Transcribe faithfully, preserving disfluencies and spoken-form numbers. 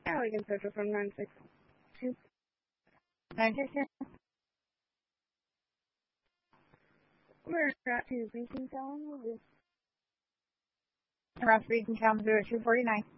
Yeah, we can search it from nine six two. nine six two? We're at two Beacon Town. Ross Beacon Town zero two four nine.